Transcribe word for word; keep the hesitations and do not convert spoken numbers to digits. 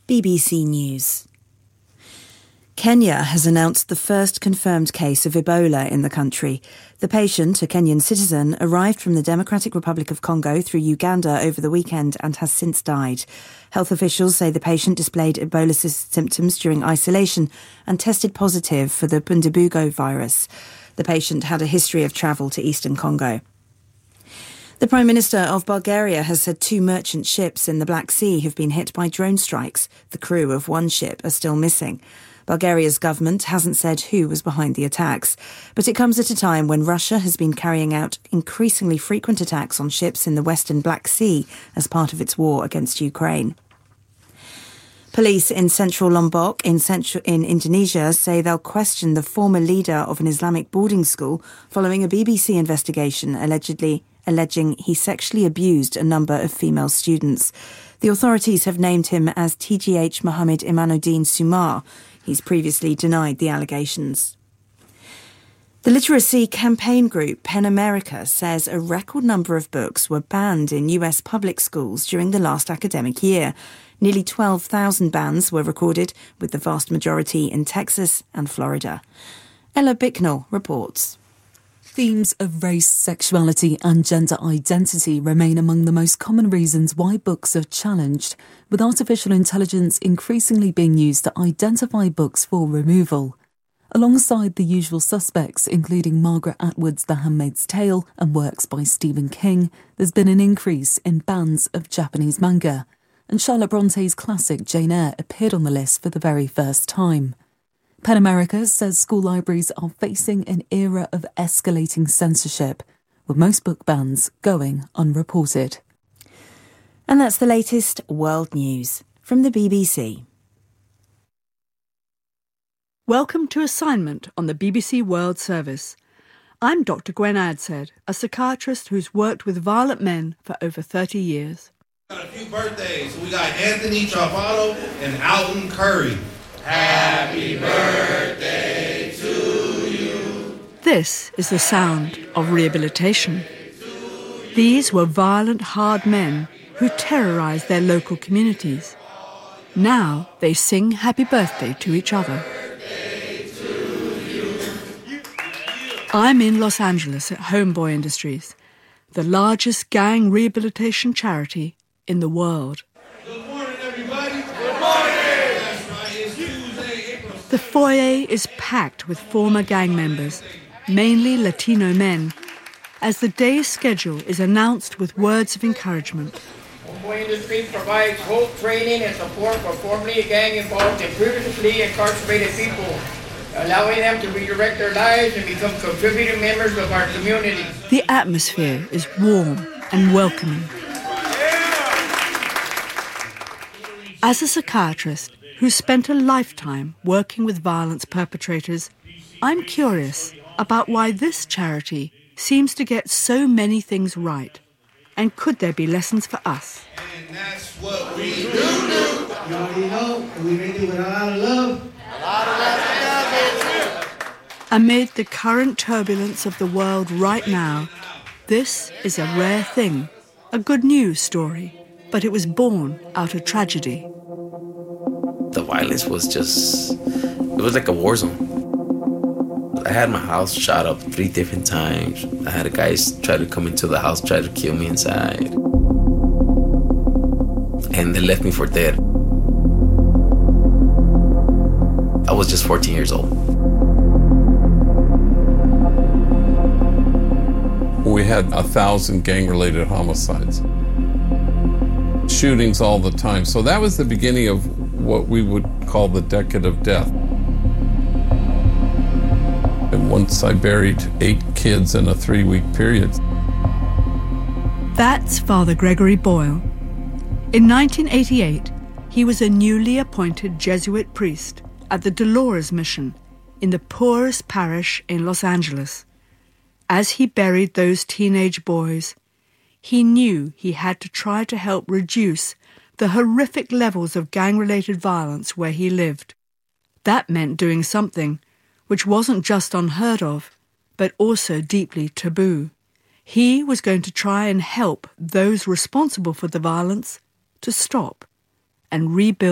B B C News. Kenya has announced the first confirmed case of Ebola in the country. The patient, a Kenyan citizen, arrived from the Democratic Republic of Congo through Uganda over the weekend and has since died. Health officials say the patient displayed Ebola symptoms during isolation and tested positive for the Bundibugyo virus. The patient had a history of travel to eastern Congo. The Prime Minister of Bulgaria has said two merchant ships in the Black Sea have been hit by drone strikes. The crew of one ship are still missing. Bulgaria's government hasn't said who was behind the attacks, but it comes at a time when Russia has been carrying out increasingly frequent attacks on ships in the western Black Sea as part of its war against Ukraine. Police in central Lombok in, central, in Indonesia say they'll question the former leader of an Islamic boarding school following a B B C investigation allegedly alleging he sexually abused a number of female students. The authorities have named him as T G H Mohammed Imanuddin Sumar. He's previously denied the allegations. The literacy campaign group PEN America says a record number of books were banned in U S public schools during the last academic year. Nearly twelve thousand bans were recorded, with the vast majority in Texas and Florida. Ella Bicknell reports. Themes of race, sexuality and gender identity remain among the most common reasons why books are challenged, with artificial intelligence increasingly being used to identify books for removal. Alongside the usual suspects, including Margaret Atwood's The Handmaid's Tale and works by Stephen King, there's been an increase in bans of Japanese manga, and Charlotte Bronte's classic Jane Eyre appeared on the list for the very first time. PEN America says school libraries are facing an era of escalating censorship, with most book bans going unreported. And that's the latest world news from the B B C. Welcome to Assignment on the B B C World Service. I'm Doctor Gwen Adshead, a psychiatrist who's worked with violent men for over thirty years. We got a few birthdays. We got Anthony Travato and Alton Curry. Happy birthday to you. This is the sound of rehabilitation. These were violent, hard men who terrorised their local communities. Now they sing happy birthday to each other. I'm in Los Angeles at Homeboy Industries, the largest gang rehabilitation charity in the world. Good morning, everybody. Good morning. That's right. It's Tuesday, April. The foyer is packed with former gang members, mainly Latino men, as the day's schedule is announced with words of encouragement. Homeboy Industries provides hope, training, and support for formerly gang-involved and previously incarcerated people, allowing them to redirect their lives and become contributing members of our community. The atmosphere is warm and welcoming. As a psychiatrist who spent a lifetime working with violence perpetrators, I'm curious about why this charity seems to get so many things right. And could there be lessons for us? And that's what we do do. You already know, we make it with a lot of love. A lot of love. Amid the current turbulence of the world right now, this is a rare thing, a good news story, but it was born out of tragedy. The violence was just, it was like a war zone. I had my house shot up three different times. I had guys try to come into the house, try to kill me inside. And they left me for dead. I was just fourteen years old. We had a thousand gang-related homicides. Shootings all the time. So that was the beginning of what we would call the decade of death. And once I buried eight kids in a three-week period. That's Father Gregory Boyle. In nineteen eighty-eight, he was a newly appointed Jesuit priest at the Dolores Mission in the poorest parish in Los Angeles. As he buried those teenage boys, he knew he had to try to help reduce the horrific levels of gang-related violence where he lived. That meant doing something which wasn't just unheard of, but also deeply taboo. He was going to try and help those responsible for the violence to stop and rebuild